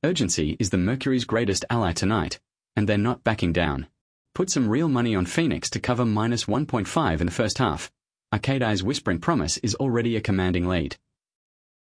Urgency is the Mercury's greatest ally tonight, and they're not backing down. Put some real money on Phoenix to cover minus 1.5 in the first half. Arcade Eye's Whispering Promise is already a commanding lead.